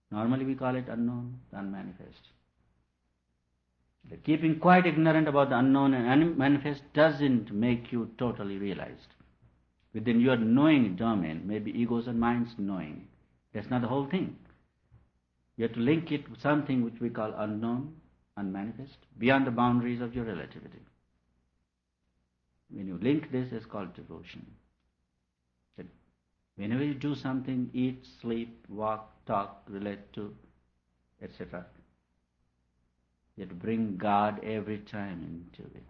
Normally we call it unknown, the unmanifest. The keeping quite ignorant about the unknown and unmanifest doesn't make you totally realized. Within your knowing domain, maybe egos and minds knowing. That's not the whole thing. You have to link it with something which we call unknown, unmanifest, beyond the boundaries of your relativity. When you link this, it's called devotion. That whenever you do something, eat, sleep, walk, talk, relate to, etc., you have to bring God every time into it.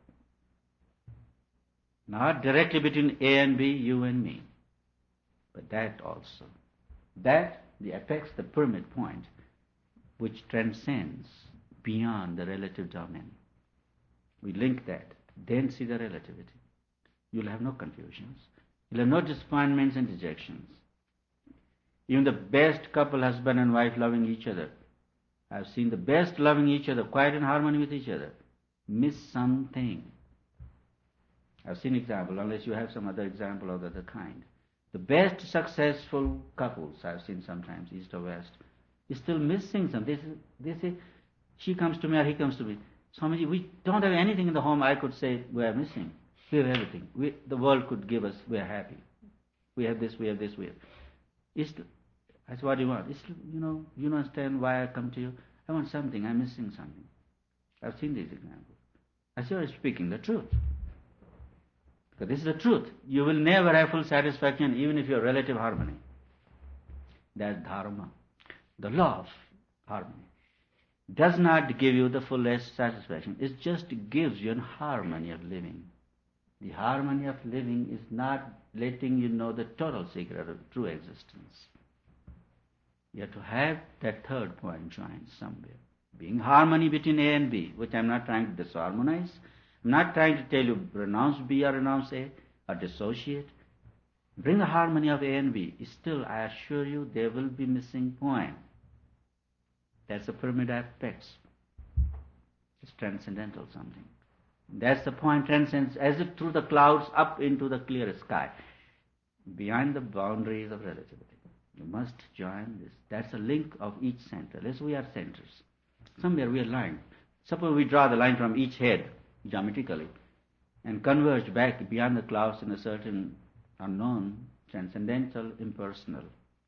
Not directly between A and B, you and me, but that also. That, the apex, the pyramid point, which transcends beyond the relative domain. We link that, then see the relativity. You'll have no confusions. You'll have no disappointments and dejections. Even the best couple, husband and wife, loving each other, I've seen the best loving each other, quite in harmony with each other, miss something. I've seen example, unless you have some other example of the other kind. The best successful couples I've seen sometimes, east or west, is still missing something. They say, she comes to me or he comes to me. Swamiji, we don't have anything in the home I could say we are missing. We have everything. The world could give us, we are happy. We have this, we have this, we have. I said, what do you want? You don't understand why I come to you. I want something, I'm missing something. I've seen these examples. I said, you're speaking the truth. Because this is the truth. You will never have full satisfaction even if you're relative harmony. That's dharma. The law of harmony does not give you the fullest satisfaction. It just gives you a harmony of living. The harmony of living is not letting you know the total secret of true existence. You have to have that third point joined somewhere. Being harmony between A and B, which I'm not trying to disharmonize. I'm not trying to tell you renounce B or renounce A or dissociate. Bring the harmony of A and B. Still, I assure you, there will be missing point. That's the pyramid apex. It's transcendental something. That's the point, transcends as if through the clouds up into the clear sky, beyond the boundaries of relativity. You must join this. That's a link of each center. Let's say we are centers. Somewhere we are lined. Suppose we draw the line from each head, geometrically, and converge back beyond the clouds in a certain unknown, transcendental, impersonal.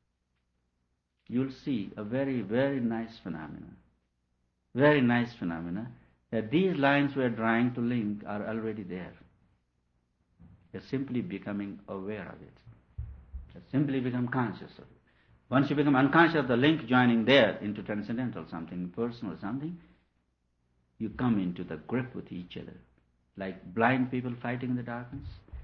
You'll see a very, very nice phenomena. Very nice phenomena. That these lines we are trying to link are already there. You're simply becoming aware of it. You simply become conscious of it. Once you become unconscious of the link joining there into transcendental something, personal something, you come into the grip with each other. Like blind people fighting in the darkness.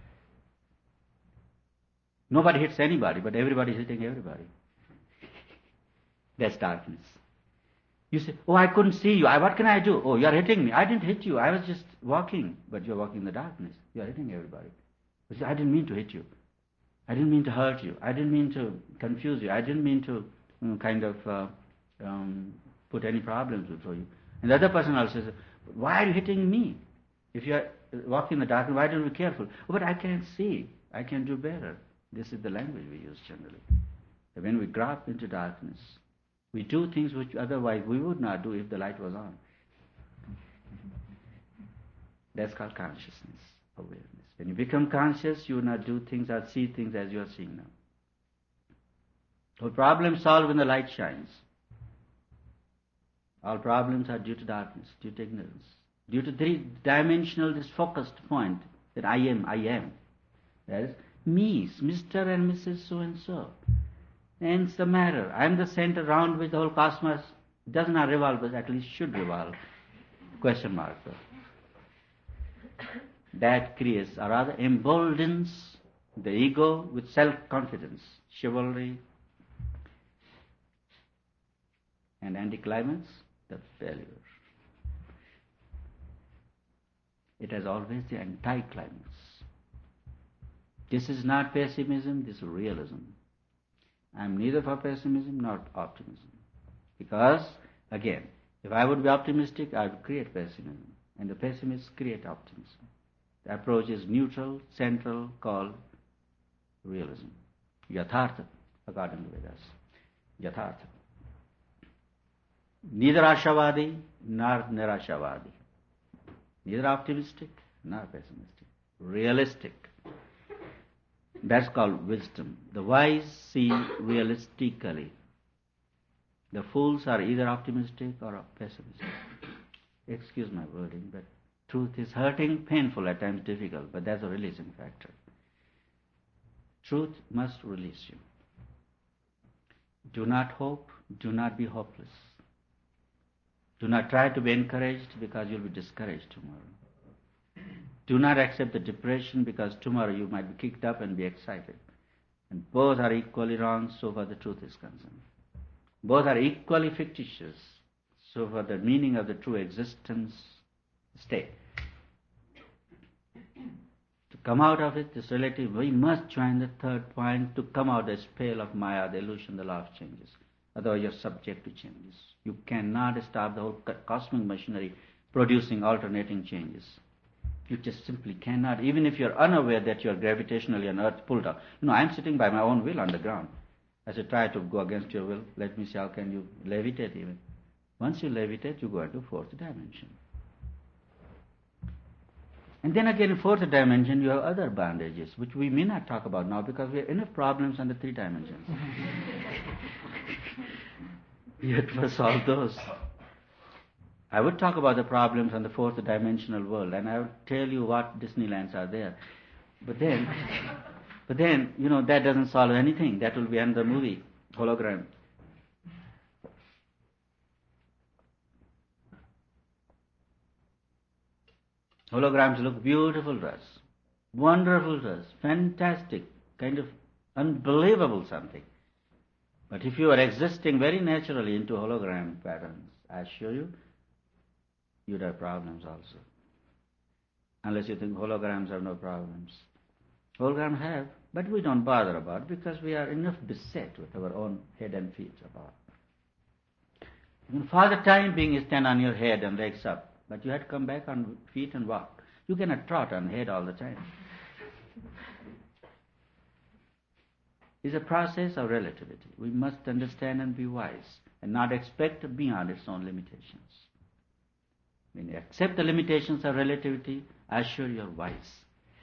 Nobody hits anybody, but everybody is hitting everybody. That's darkness. You say, oh, I couldn't see you. What can I do? Oh, you are hitting me. I didn't hit you. I was just walking. But you're walking in the darkness. You are hitting everybody. You say, I didn't mean to hit you. I didn't mean to hurt you. I didn't mean to confuse you. I didn't mean to put any problems before you. And the other person also says, why are you hitting me? If you are walking in the darkness, why don't you be careful? Oh, but I can't see. I can do better. This is the language we use generally. When we drop into darkness, we do things which otherwise we would not do if the light was on. That's called consciousness, awareness. When you become conscious, you will not do things or see things as you are seeing now. All problems solved when the light shines. All problems are due to darkness, due to ignorance, due to three-dimensional, this focused point that I am. That is me, Mr. and Mrs. So-and-so. And it's the matter. I'm the center around which the whole cosmos does not revolve, but at least should revolve. Question mark. That creates, or rather emboldens the ego with self-confidence, chivalry, and anticlimax, the failure. It has always the anticlimax. This is not pessimism, this is realism. I am neither for pessimism nor optimism. Because, again, if I would be optimistic, I would create pessimism. And the pessimists create optimism. The approach is neutral, central, called realism. Yathartha, according to Vedas. Yathartha. Neither Ashavadi nor Nirashavadi. Neither optimistic nor pessimistic. Realistic. That's called wisdom. The wise see realistically. The fools are either optimistic or pessimistic. Excuse my wording, but truth is hurting, painful, at times difficult, but that's a releasing factor. Truth must release you. Do not hope, do not be hopeless. Do not try to be encouraged because you'll be discouraged tomorrow. Do not accept the depression because tomorrow you might be kicked up and be excited. And both are equally wrong so far the truth is concerned. Both are equally fictitious so far the meaning of the true existence state. To come out of it, this relative, we must join the third point to come out of the spell of Maya, the illusion, the law of changes. Otherwise you're subject to changes. You cannot stop the whole cosmic machinery producing alternating changes. You just simply cannot, even if you're unaware that you're gravitationally on earth pulled up. I'm sitting by my own will on the ground. As you try to go against your will, let me see how can you levitate even. Once you levitate, you go into fourth dimension. And then again, in fourth dimension, you have other bondages, which we may not talk about now because we have enough problems on the three dimensions. Yet for solve those. I would talk about the problems on the fourth dimensional world, and I would tell you what Disneylands are there. But then, that doesn't solve anything. That will be another movie, hologram. Holograms look beautiful to us, wonderful to us, fantastic, kind of unbelievable something. But if you are existing very naturally into hologram patterns, I assure you, you'd have problems also. Unless you think holograms have no problems. Holograms have, but we don't bother about it because we are enough beset with our own head and feet about it. For the time being, you stand on your head and legs up, but you have to come back on feet and walk. You cannot trot on head all the time. It's a process of relativity. We must understand and be wise and not expect beyond its own limitations. When you accept the limitations of relativity, I assure you're wise.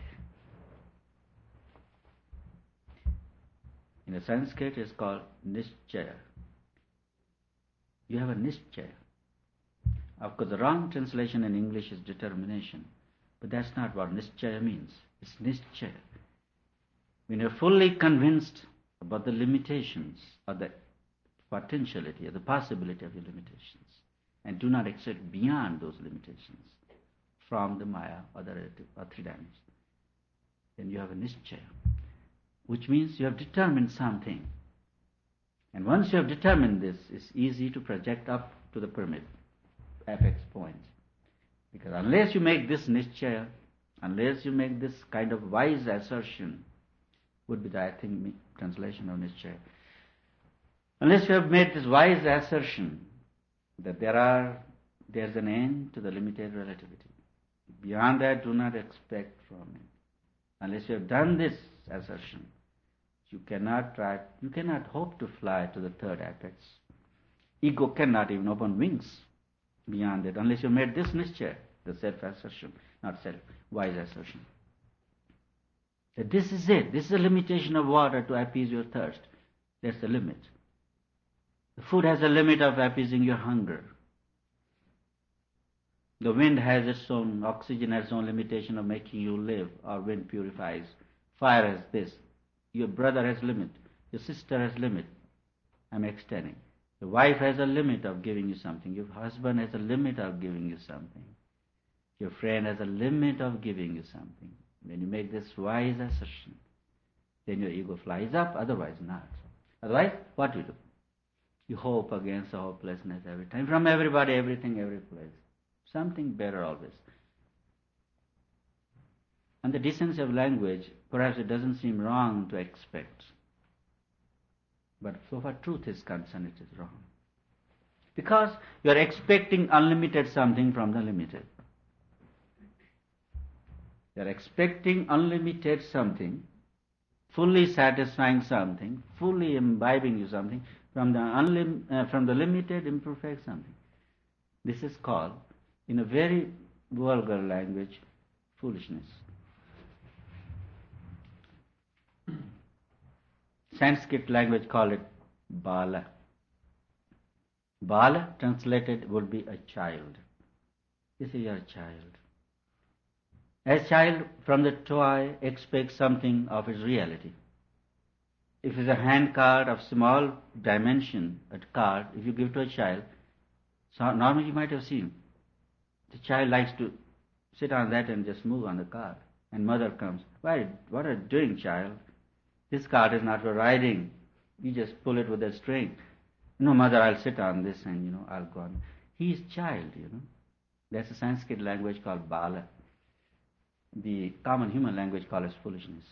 In the Sanskrit, it's called Nischaya. You have a Nischaya. Of course, the wrong translation in English is determination. But that's not what Nischaya means. It's Nischaya. When you're fully convinced about the limitations or the potentiality or the possibility of your limitations and do not accept beyond those limitations from the Maya or the relative or three dimensions, then you have a Nischaya, which means you have determined something. And once you have determined this, it's easy to project up to the pyramid, apex point. Because unless you make this Nischaya, unless you make this kind of wise assertion, would be the, I think, translation of Nischaya. Unless you have made this wise assertion that there's an end to the limited relativity. Beyond that, do not expect from it. Unless you have done this assertion, you cannot hope to fly to the third apex. Ego cannot even open wings beyond it unless you made this Nischaya, the self-assertion, not self-wise assertion. That this is it. This is the limitation of water to appease your thirst. That's the limit. The food has a limit of appeasing your hunger. The wind has its own, oxygen has its own limitation of making you live, or wind purifies. Fire has this. Your brother has limit. Your sister has limit. I'm extending. Your wife has a limit of giving you something. Your husband has a limit of giving you something. Your friend has a limit of giving you something. When you make this wise assertion, then your ego flies up, otherwise not. Otherwise, what do you do? You hope against the hopelessness every time, from everybody, everything, every place. Something better always. And the decency of language, perhaps it doesn't seem wrong to expect. But so far truth is concerned, it is wrong. Because you are expecting unlimited something from the limited. You are expecting unlimited something, fully satisfying something, fully imbibing you something from the limited, imperfect something. This is called, in a very vulgar language, foolishness. Sanskrit language call it bala. Bala translated would be a child. This is your child. A child from the toy expects something of its reality. If it's a hand card of small dimension, a card, if you give to a child, so normally you might have seen, the child likes to sit on that and just move on the card. And mother comes, what are you doing, child? This card is not for riding. You just pull it with a string. No, mother, I'll sit on this and, I'll go on. He is child, That's a Sanskrit language called bala. The common human language calls it foolishness.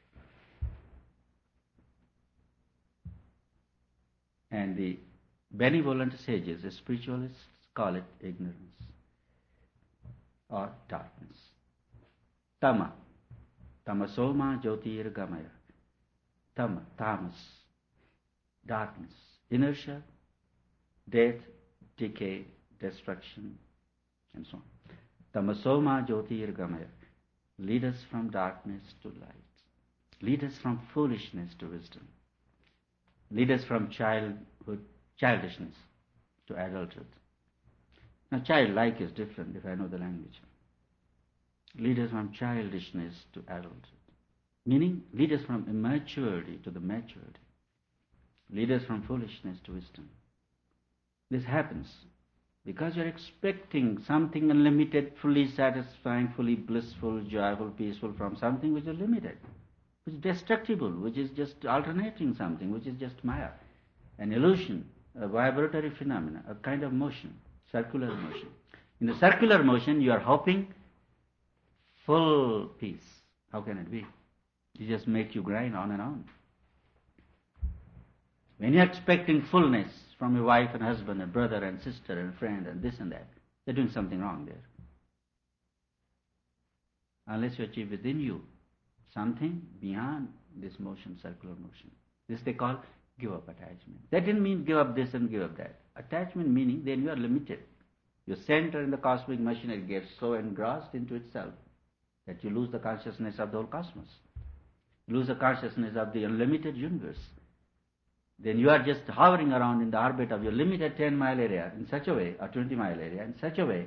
And the benevolent sages, the spiritualists, call it ignorance or darkness. Tama. Tamasoma jyotir gamaya. Tama, tamas, darkness, inertia, death, decay, destruction, and so on. Tamasoma jyotir gamaya. Lead us from darkness to light. Lead us from foolishness to wisdom. Lead us from childishness to adulthood. Now, childlike is different if I know the language. Lead us from childishness to adulthood. Meaning, lead us from immaturity to the maturity. Lead us from foolishness to wisdom. This happens because you're expecting something unlimited, fully satisfying, fully blissful, joyful, peaceful from something which is limited, which is destructible, which is just alternating something, which is just maya, an illusion, a vibratory phenomena, a kind of motion, circular motion. In the circular motion, you are hoping full peace. How can it be? It just makes you grind on and on. When you're expecting fullness from your wife and husband and brother and sister and friend and this and that, they're doing something wrong there. Unless you achieve within you something beyond this motion, circular motion. This they call give up attachment. That didn't mean give up this and give up that. Attachment meaning then you are limited. Your center in the cosmic machinery gets so engrossed into itself that you lose the consciousness of the whole cosmos. You lose the consciousness of the unlimited universe. Then you are just hovering around in the orbit of your limited 10-mile area in such a way, or 20-mile area in such a way,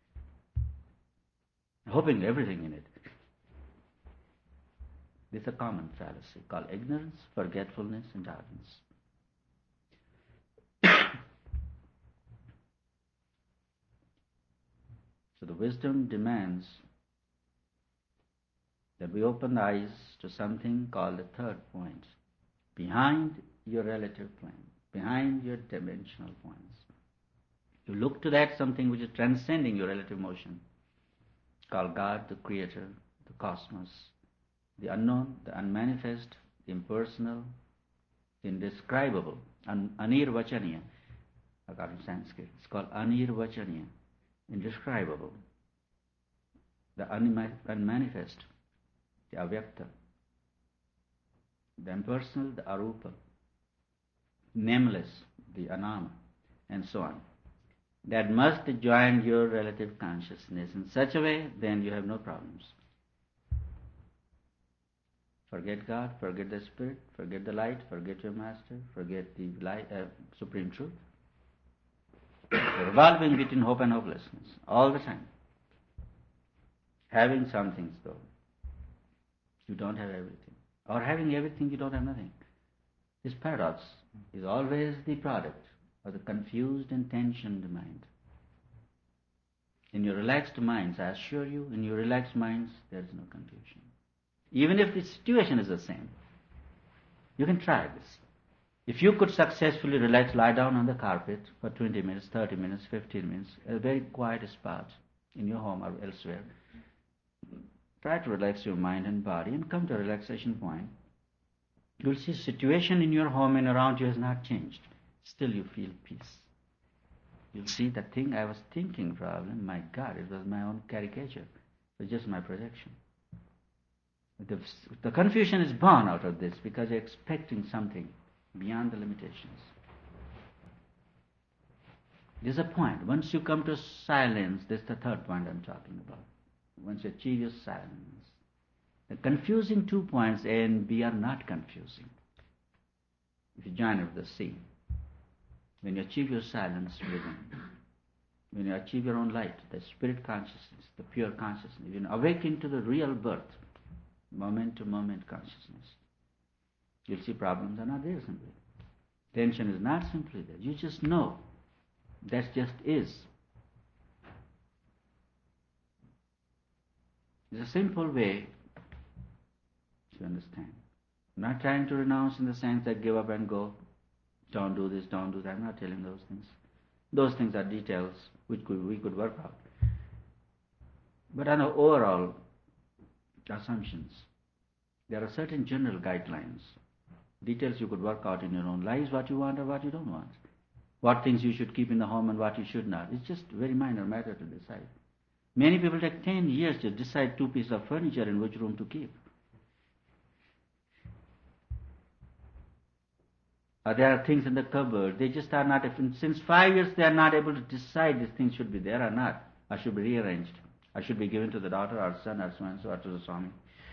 hoping everything in it. This is a common fallacy called ignorance, forgetfulness, and darkness. So the wisdom demands that we open the eyes to something called the third point, behind your relative plane, behind your dimensional points. You look to that something which is transcending your relative motion, called God, the Creator, the cosmos, the unknown, the unmanifest, the impersonal, the indescribable, anirvachaniya, according to Sanskrit. It's called anirvachaniya, indescribable, the unmanifest, the avyakta, the impersonal, the arupa, nameless, the anama, and so on. That must join your relative consciousness in such a way, then you have no problems. Forget God, forget the Spirit, forget the light, forget your Master, forget the light, Supreme Truth. You're revolving between hope and hopelessness all the time. Having some things though, you don't have everything. Or having everything, you don't have nothing. This paradox is always the product of the confused and tensioned mind. In your relaxed minds, I assure you, in your relaxed minds, there is no confusion. Even if the situation is the same, you can try this. If you could successfully relax, lie down on the carpet for 20 minutes, 30 minutes, 15 minutes, a very quiet spot in your home or elsewhere, try to relax your mind and body and come to a relaxation point. You'll see situation in your home and around you has not changed. Still you feel peace. You'll see the thing I was thinking problem, my God, it was my own caricature. It was just my projection. The confusion is born out of this because you're expecting something beyond the limitations. There's a point. Once you come to silence, this is the third point I'm talking about. Once you achieve your silence. The confusing 2 points A and B are not confusing. If you join it with the C, when you achieve your silence within, when you achieve your own light, the spirit consciousness, the pure consciousness, you awaken to the real birth, moment to moment consciousness, you'll see problems are not there simply. Tension is not simply there. You just know. That just is. It's a simple way to understand. I'm not trying to renounce in the sense that give up and go. Don't do this, don't do that. I'm not telling those things. Those things are details which we could work out. But on the overall assumptions, there are certain general guidelines. Details you could work out in your own lives, what you want or what you don't want. What things you should keep in the home and what you should not. It's just a very minor matter to decide. Many people take 10 years to decide 2 pieces of furniture in which room to keep. Or there are things in the cupboard, they just are not, since 5 years they are not able to decide these things should be there or not, or should be rearranged, or should be given to the daughter or son or so and so, or to the Swami.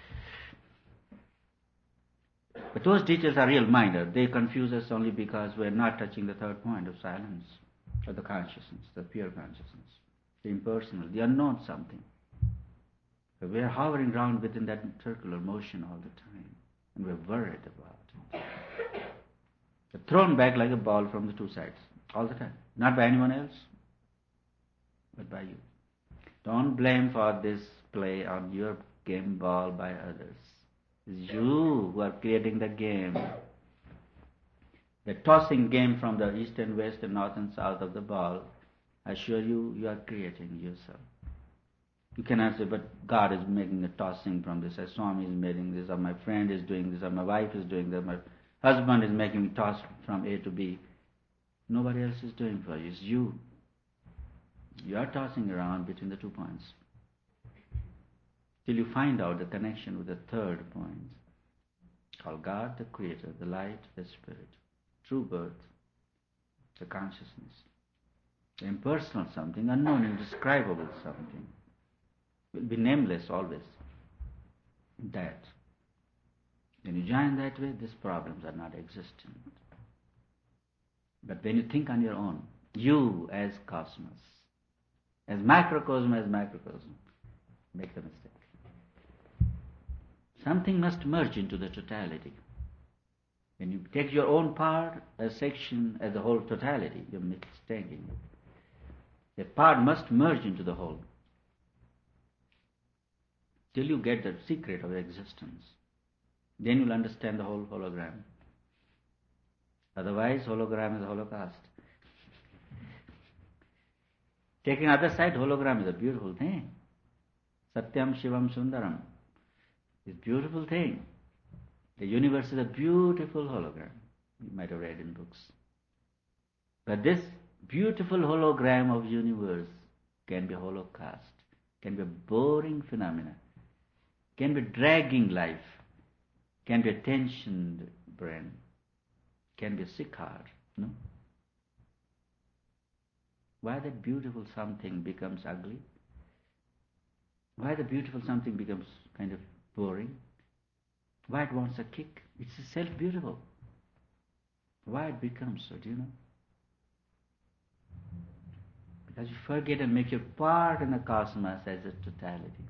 But those details are real minor. They confuse us only because we are not touching the third point of silence, of the consciousness, the pure consciousness, the impersonal, the unknown something. But we are hovering around within that circular motion all the time, and we are worried about it. They're thrown back like a ball from the 2 sides, all the time. Not by anyone else, but by you. Don't blame for this play on your game ball by others. It's you who are creating the game. The tossing game from the east and west and north and south of the ball, I assure you, you are creating yourself. You cannot say, but God is making the tossing from this, or Swami is making this, or my friend is doing this, or my wife is doing that, my husband is making me toss from A to B. Nobody else is doing for you. It's you. You are tossing around between the 2 points. Till you find out the connection with the third point, called God, the Creator, the light, the Spirit, true birth, the consciousness, the impersonal something, unknown, indescribable something, will be nameless always. That. When you join that way, these problems are not existent. But when you think on your own, you as cosmos, as macrocosm, make the mistake. Something must merge into the totality. When you take your own part, a section, as a whole totality, you're mistaking it. The part must merge into the whole. Till you get the secret of existence, then you'll understand the whole hologram. Otherwise, hologram is a holocaust. Taking the other side, hologram is a beautiful thing. Satyam Shivam Sundaram. It's a beautiful thing. The universe is a beautiful hologram. You might have read in books. But this beautiful hologram of universe can be a holocaust, can be a boring phenomena, can be dragging life, can be a tensioned brain, can be a sick heart. No? Why that beautiful something becomes ugly? Why the beautiful something becomes kind of boring? Why it wants a kick? It's itself beautiful. Why it becomes so, do you know? Because you forget and make your part in the cosmos as a totality.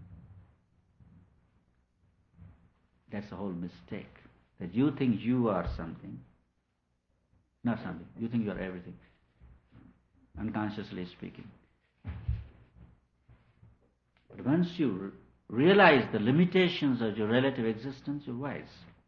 That's the whole mistake. That you think you are something. Not something. You think you are everything. Unconsciously speaking. But once you realize the limitations of your relative existence, you're wise.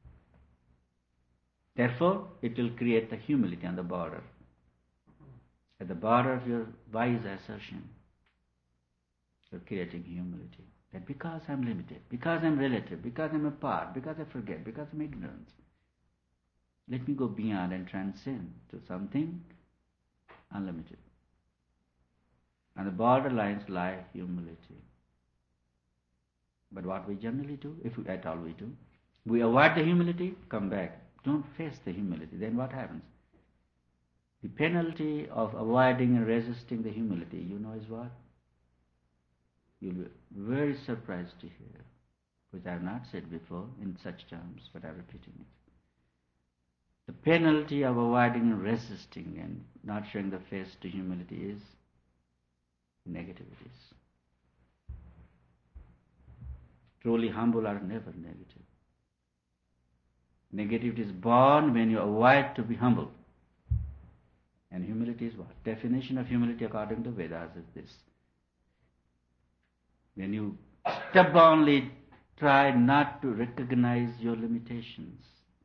Therefore, it will create the humility on the border. At the border of your wise assertion, you're creating humility. That because I'm limited, because I'm relative, because I'm a part, because I forget, because I'm ignorant, let me go beyond and transcend to something unlimited. On the borderlines lie humility. But what we generally do, if we, at all we do, we avoid the humility, come back. Don't face the humility. Then what happens? The penalty of avoiding and resisting the humility, you know, is what? You'll be very surprised to hear, which I have not said before in such terms, but I'm repeating it. The penalty of avoiding and resisting and not showing the face to humility is negativities. Truly humble are never negative. Negativity is born when you avoid to be humble. And humility is what? Definition of humility according to Vedas is this. When you stubbornly try not to recognize your limitations.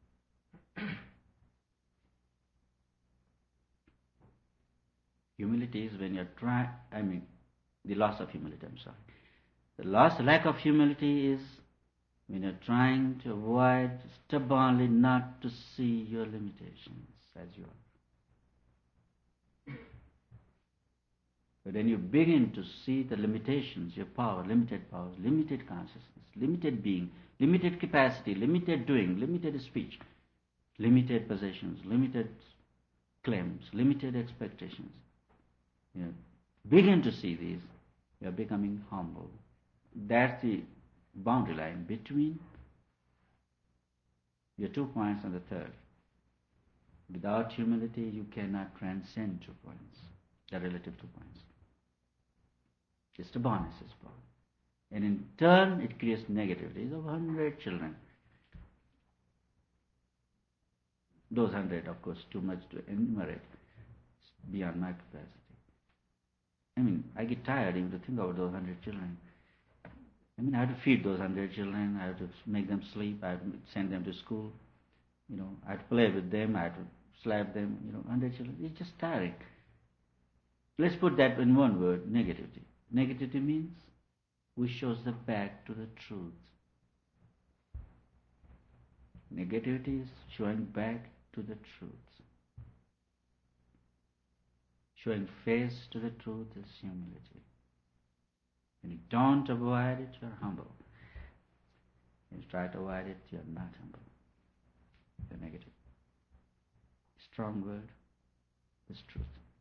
Humility is when you're the loss of humility, I'm sorry. The lack of humility is when you're trying to avoid stubbornly not to see your limitations as you are. But when you begin to see the limitations, your power, limited powers, limited consciousness, limited being, limited capacity, limited doing, limited speech, limited possessions, limited claims, limited expectations, you begin to see these, you are becoming humble. That's the boundary line between your 2 points and the third. Without humility, you cannot transcend 2 points, the relative 2 points. Just a bonus is born. And in turn, it creates negativities of 100 children. Those 100, of course, too much to enumerate, beyond my capacity. I get tired even to think about those 100 children. I have to feed those 100 children, I have to make them sleep, I have to send them to school, I have to play with them, I have to slap them, 100 children. It's just tiring. Let's put that in one word, negativity. Negativity means which shows the back to the truth. Negativity is showing back to the truth. Showing face to the truth is humility. When you don't avoid it, you're humble. When you try to avoid it, you're not humble. You're negative. Strong word is truth.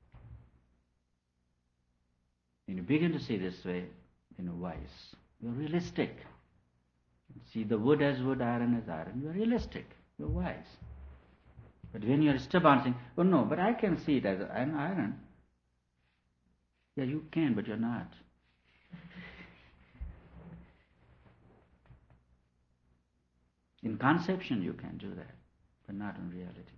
When you begin to see this way, wise, you're realistic. See the wood as wood, iron as iron. You're realistic. You're wise. But when you're stubborn, saying, "Oh no, but I can see it as an iron." Yeah, you can, but you're not. In conception, you can do that, but not in reality.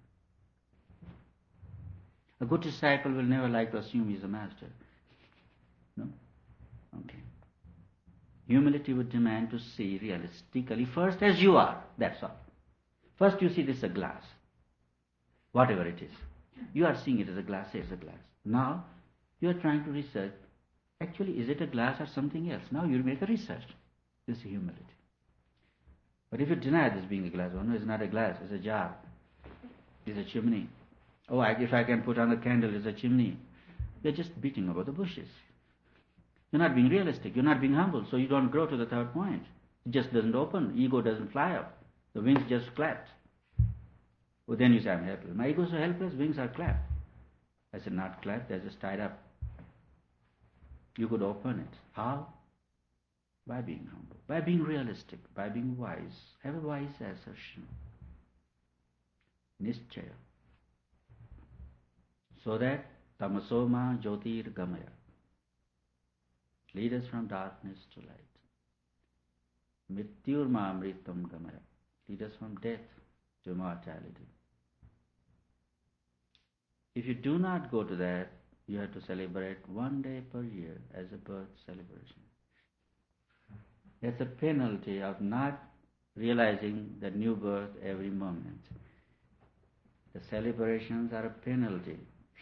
A good disciple will never like to assume he's a master. No? Okay. Humility would demand to see realistically first as you are. That's all. First you see this as a glass. Whatever it is. You are seeing it as a glass, it's a glass. Now, you are trying to research, actually, is it a glass or something else? Now you make a research. This is humility. But if you deny this being a glass, no, it's not a glass, it's a jar. It's a chimney. If I can put on a candle, it's a chimney. You're just beating about the bushes. You're not being realistic. You're not being humble. So you don't grow to the third point. It just doesn't open. Ego doesn't fly up. The wings just clapped. Well, then you say, I'm helpless. My ego is so helpless, wings are clapped. I said, not clapped, they're just tied up. You could open it. How? By being humble. By being realistic. By being wise. Have a wise assertion. Nischaya. So that tamasoma jyotir gamaya. Lead us from darkness to light. Mrityurma amritam gamaya. Lead us from death to immortality. If you do not go to that, you have to celebrate one day per year as a birth celebration. That's a penalty of not realizing the new birth every moment. The celebrations are a penalty.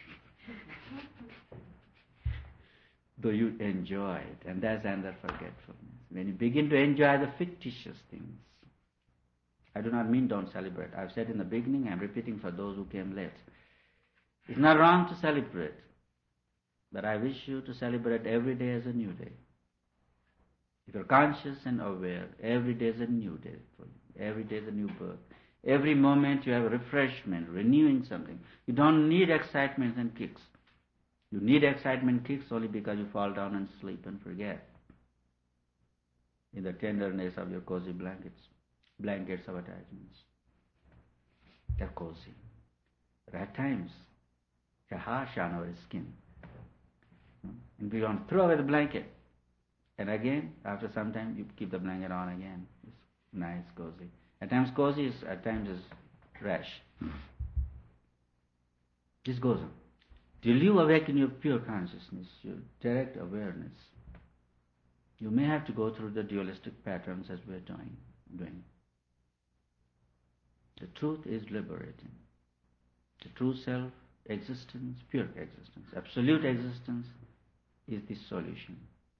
Though you enjoy it, and that's another forgetfulness. When you begin to enjoy the fictitious things, I do not mean don't celebrate. I've said in the beginning, I'm repeating for those who came late. It's not wrong to celebrate, but I wish you to celebrate every day as a new day. If you're conscious and aware, every day is a new day for you. Every day is a new birth. Every moment you have refreshment, renewing something. You don't need excitement and kicks. You need excitement kicks only because you fall down and sleep and forget. In the tenderness of your cozy blankets of attachments. They're cozy. But at times, they're harsh on our skin. And we want to throw away the blanket. And again, after some time, you keep the blanket on again. It's nice, cozy. At times cozy, at times is trash. This goes on. Till you awaken your pure consciousness, your direct awareness, you may have to go through the dualistic patterns as we're doing. The truth is liberating. The true self, existence, pure existence, absolute existence is the solution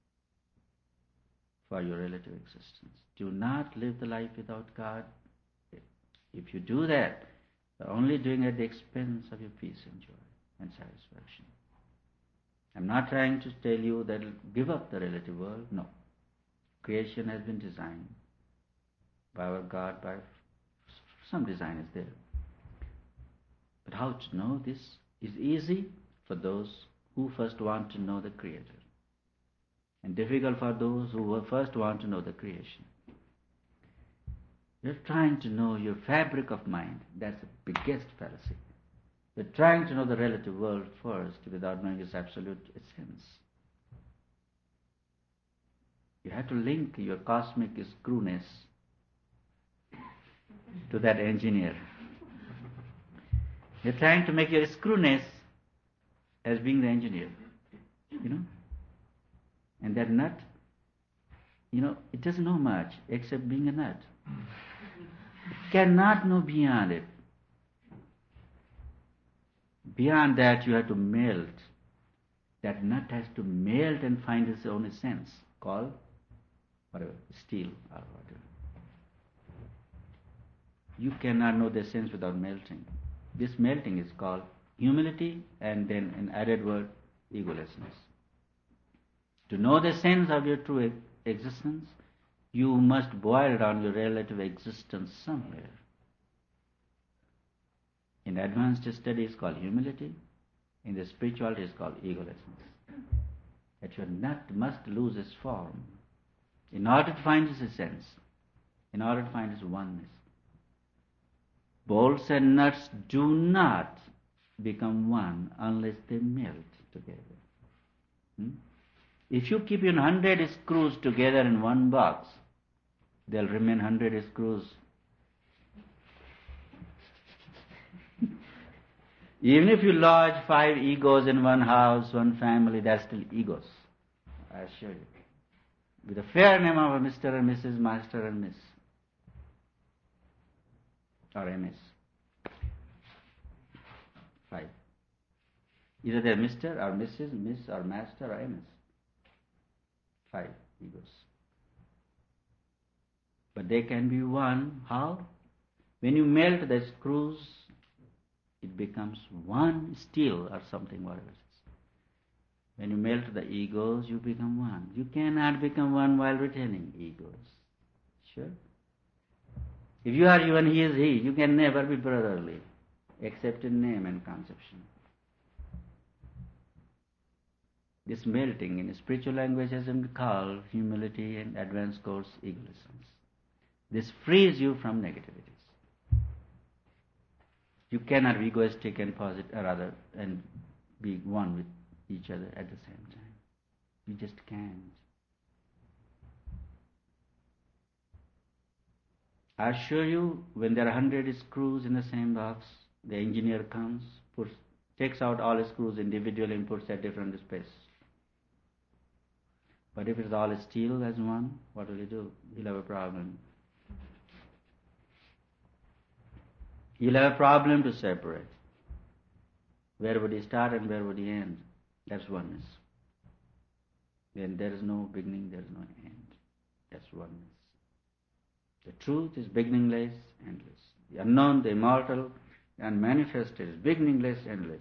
for your relative existence. Do not live the life without God. If you do that, you're only doing it at the expense of your peace and joy and satisfaction. I'm not trying to tell you that give up the relative world. No. Creation has been designed by our God, by some design is there. But how to know this is easy for those who first want to know the Creator, and difficult for those who first want to know the creation. You're trying to know your fabric of mind. That's the biggest fallacy. You're trying to know the relative world first without knowing its absolute essence. You have to link your cosmic screwness to that engineer. You're trying to make your screwness as being the engineer. And that nut, it doesn't know much except being a nut. It cannot know beyond it. Beyond that, you have to melt. That nut has to melt and find its own essence, called whatever, steel or whatever. You cannot know the essence without melting. This melting is called humility, and then an added word, egolessness. To know the sense of your true existence, you must boil down your relative existence somewhere. In advanced study, it's called humility. In the spirituality, it's called egolessness. That your nut must lose its form in order to find its essence, in order to find its oneness. Bolts and nuts do not become one unless they melt together. If you keep 100 screws together in one box, there'll remain 100 screws. Even if you lodge 5 egos in one house, one family, they're still egos. I assure you. With a fair name of a Mr. and Mrs., Master and Miss. Or MS. 5. Either they're Mr. or Mrs., Miss or Master or MS. 5 egos. But they can be one. How? When you melt the screws, it becomes one steel or something, whatever it is. When you melt the egos, you become one. You cannot become one while retaining egos. Sure? If you are you and he is he, you can never be brotherly, except in name and conception. This melting in spiritual language has been called humility and advanced course egolessness. This frees you from negativities. You cannot be egoistic and and be one with each other at the same time. You just can't. I assure you, when there are 100 screws in the same box, the engineer comes, takes out all the screws individually and puts at different spaces. But if it's all steel as one, what will he do? He'll have a problem. He'll have a problem to separate. Where would he start and where would he end? That's oneness. When there is no beginning, there is no end. That's oneness. The truth is beginningless, endless. The unknown, the immortal, the unmanifested is beginningless, endless.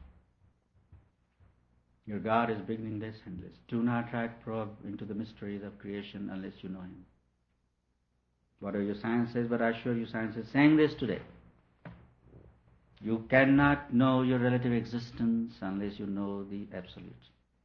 Your God is beginningless, endless. Do not try to probe into the mysteries of creation unless you know Him. Whatever your science says, but I assure you science is saying this today. You cannot know your relative existence unless you know the absolute.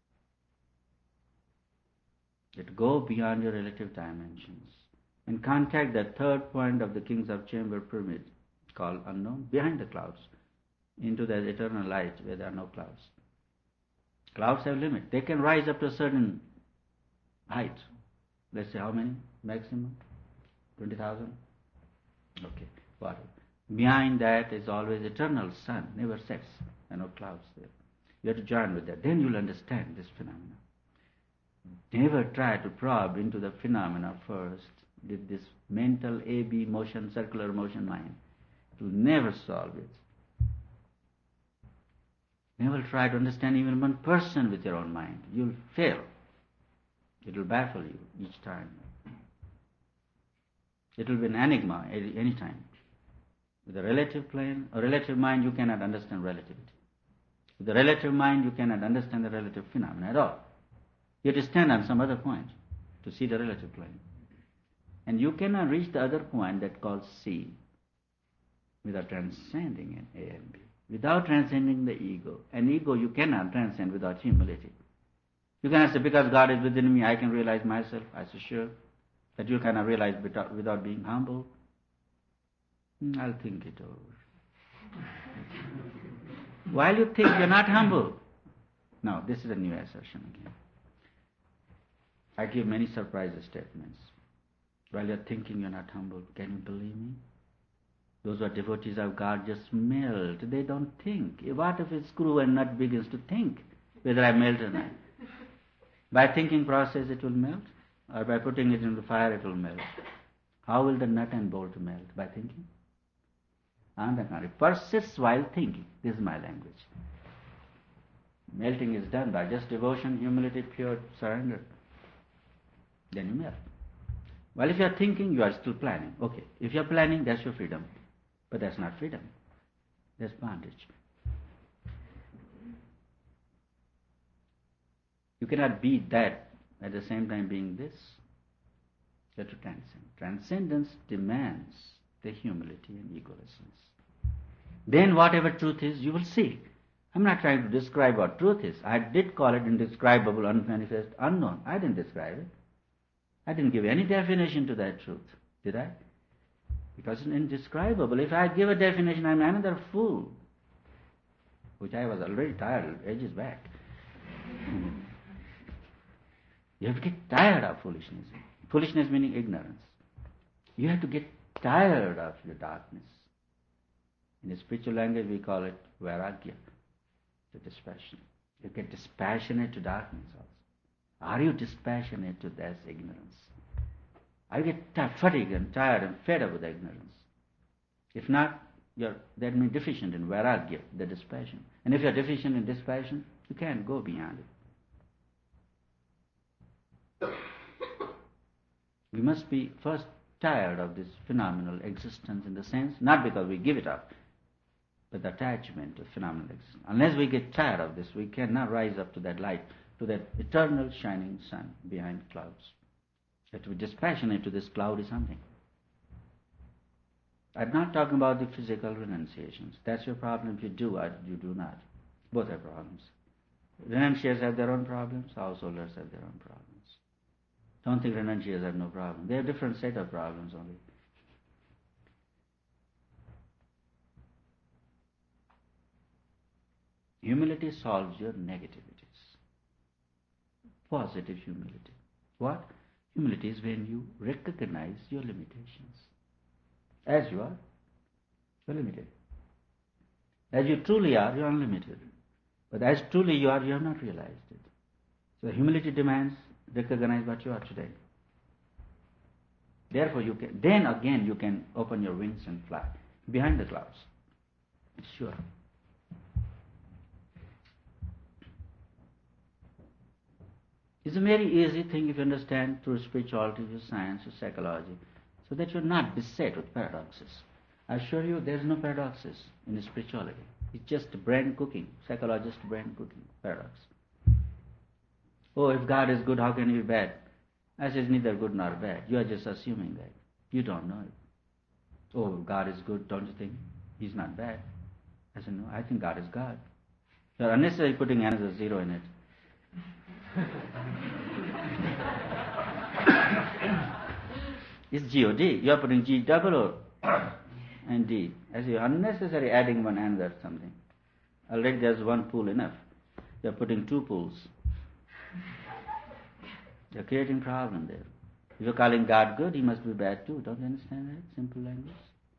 It go beyond your relative dimensions and contact that third point of the Kings of Chamber Pyramid called unknown, behind the clouds, into that eternal light where there are no clouds. Clouds have limit. They can rise up to a certain height. Let's say how many? Maximum? 20,000? Okay, whatever. Behind that is always eternal sun, never sets. There are no clouds there. You have to join with that. Then you'll understand this phenomena. Never try to probe into the phenomena first with this mental A-B motion, circular motion mind. It will never solve it. Never try to understand even one person with your own mind. You'll fail. It will baffle you each time. It will be an enigma any time. With a relative plane, a relative mind, you cannot understand relativity. With a relative mind, you cannot understand the relative phenomena at all. You have to stand on some other point to see the relative plane. And you cannot reach the other point that calls C without transcending an A and B. Without transcending the ego. An ego you cannot transcend without humility. You cannot say, because God is within me, I can realize myself. I say, sure. That you cannot realize without being humble. I'll think it over. While you think, you're not humble. Now, this is a new assertion again. I give many surprise statements. While you're thinking, you're not humble. Can you believe me? Those who are devotees of God just melt. They don't think. What if a screw and nut begins to think whether I melt or not? By thinking process it will melt, or by putting it in the fire it will melt. How will the nut and bolt melt? By thinking? On the contrary, persists while thinking. This is my language. Melting is done by just devotion, humility, pure surrender. Then you melt. Well, if you are thinking, you are still planning. Okay, if you are planning, that's your freedom. But that's not freedom. That's bondage. You cannot be that at the same time being this. You have to transcend. Transcendence demands the humility and egolessness. Then whatever truth is, you will see. I'm not trying to describe what truth is. I did call it indescribable, unmanifest, unknown. I didn't describe it. I didn't give any definition to that truth. Did I? Because it's indescribable. If I give a definition, I'm another fool. Which I was already tired of ages back. You have to get tired of foolishness. Foolishness meaning ignorance. You have to get tired of your darkness. In the spiritual language we call it vairagya, the dispassion. You get dispassionate to darkness also. Are you dispassionate to this ignorance? Are you get fatigued and tired and fed up with ignorance? If not, that means deficient in vairagya, the dispassion. And if you're deficient in dispassion, you can't go beyond it. We must be first tired of this phenomenal existence in the sense, not because we give it up, but the attachment to phenomenal existence. Unless we get tired of this, we cannot rise up to that light, to that eternal shining sun behind clouds. You have to be dispassionate to this cloudy something. I'm not talking about the physical renunciations. That's your problem if you do or you do not. Both are problems. Renunciates have their own problems, householders have their own problems. Don't think renunciates have no problem. They have different set of problems only. Humility solves your negativities. Positive humility. What? Humility is when you recognize your limitations. As you are, you're limited. As you truly are, you're unlimited. But as truly you are, you have not realized it. So humility demands recognize what you are today. Therefore then again you can open your wings and fly behind the clouds. It's sure. It's a very easy thing if you understand through spirituality, through science, through psychology, so that you're not beset with paradoxes. I assure you there's no paradoxes in spirituality. It's just brain cooking, psychologist brain cooking, paradox. Oh, if God is good, how can he be bad? I say it's neither good nor bad. You are just assuming that. You don't know it. Oh, God is good, don't you think? He's not bad. I said, no, I think God is God. You're unnecessarily putting another zero in it. It's G-O-D. You're putting G double O and D. As you're unnecessarily adding one another something. Already there's one pool enough. You're putting two pools. You're creating problem there. If you're calling God good, He must be bad too. Don't you understand that? Simple language.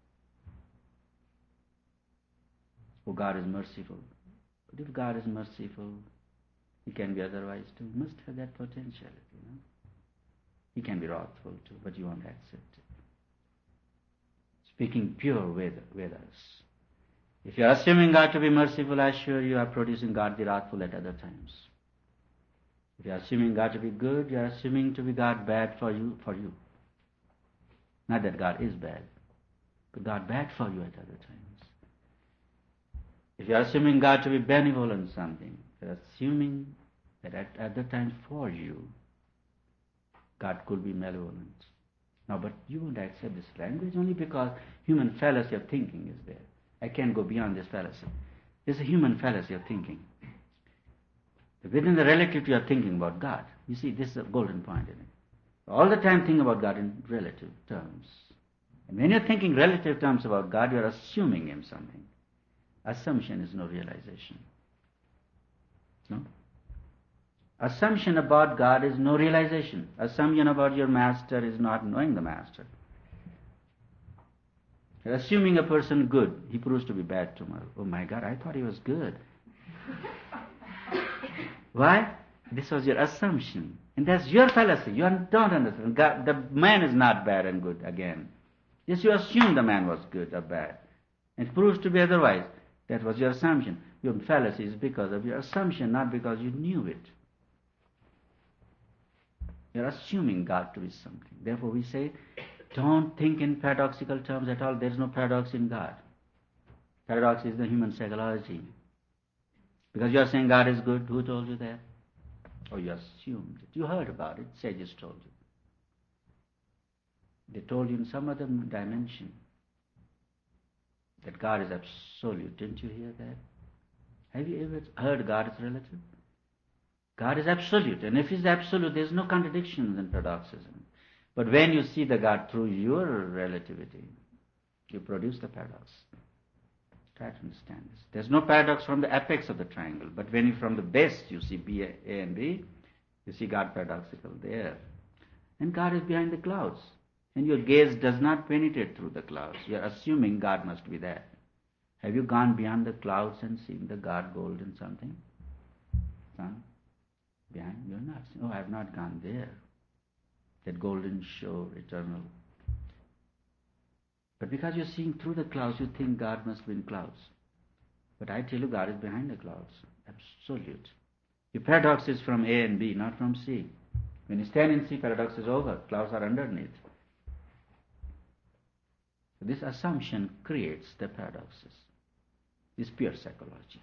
Oh, God is merciful. But if God is merciful, He can be otherwise too. He must have that potentiality, you know. He can be wrathful too, but you won't accept it. Speaking pure Vedas. If you are assuming God to be merciful, I assure you are producing God the wrathful at other times. If you are assuming God to be good, you are assuming to be God bad for you. Not that God is bad, but God bad for you at other times. If you are assuming God to be benevolent something, you are assuming that at other times for you, God could be malevolent. Now, but you won't accept this language only because human fallacy of thinking is there. I can't go beyond this fallacy. There's a human fallacy of thinking. Within the relative you are thinking about God. You see, this is a golden point in it. All the time think about God in relative terms. And when you're thinking relative terms about God, you're assuming Him something. Assumption is no realization. No? Assumption about God is no realization. Assumption about your master is not knowing the master. You're assuming a person good, he proves to be bad tomorrow. Oh my God, I thought he was good. Why? This was your assumption. And that's your fallacy. You don't understand. God, the man is not bad and good again. Yes, you assume the man was good or bad. It proves to be otherwise. That was your assumption. Your fallacy is because of your assumption, not because you knew it. You're assuming God to be something. Therefore we say, don't think in paradoxical terms at all. There is no paradox in God. Paradox is the human psychology. Because you are saying God is good, who told you that? Or you assumed it. You heard about it, sages told you. They told you in some other dimension that God is absolute. Didn't you hear that? Have you ever heard God is relative? God is absolute. And if He's absolute, there's no contradictions in paradoxism. But when you see the God through your relativity, you produce the paradox. Try to understand this. There's no paradox from the apex of the triangle, but when you from the base you see B, A and B, you see God paradoxical there. And God is behind the clouds. And your gaze does not penetrate through the clouds. You are assuming God must be there. Have you gone beyond the clouds and seen the God golden something? Son? Behind? You're not. Oh, I have not gone there. That golden shore, eternal. But because you're seeing through the clouds, you think God must be in clouds. But I tell you, God is behind the clouds. Absolute. Your paradox is from A and B, not from C. When you stand in C, paradox is over. Clouds are underneath. So this assumption creates the paradoxes. It's pure psychology.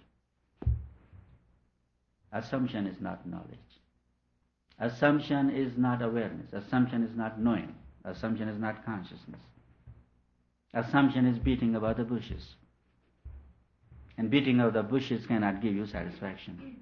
Assumption is not knowledge. Assumption is not awareness. Assumption is not knowing. Assumption is not consciousness. Assumption is beating about the bushes. And beating of the bushes cannot give you satisfaction.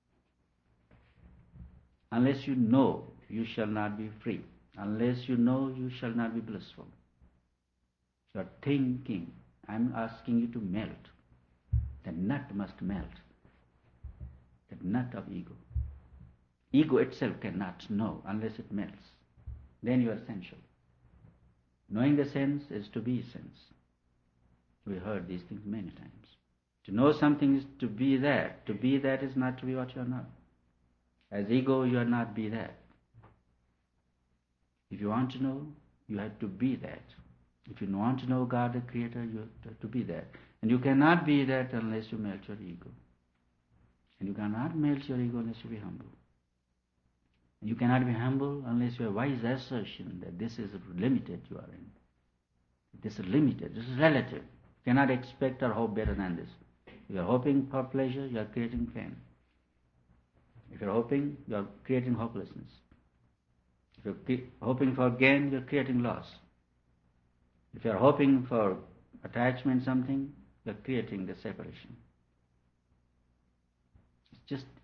Unless you know, you shall not be free. Unless you know, you shall not be blissful. You are thinking. I'm asking you to melt. The nut must melt. The nut of ego. Ego itself cannot know unless it melts. Then you are essential. Knowing the sense is to be sense. We heard these things many times. To know something is to be that. To be that is not to be what you are not. As ego, you are not be that. If you want to know, you have to be that. If you want to know God the Creator, you have to be that. And you cannot be that unless you melt your ego. And you cannot melt your ego unless you be humble. And you cannot be humble unless you have wise assertion that this is limited you are in. This is limited, this is relative. You cannot expect or hope better than this. If you are hoping for pleasure, you are creating pain. If you are hoping, you are creating hopelessness. If you are hoping for gain, you are creating loss. If you are hoping for attachment something, you are creating the separation. It's just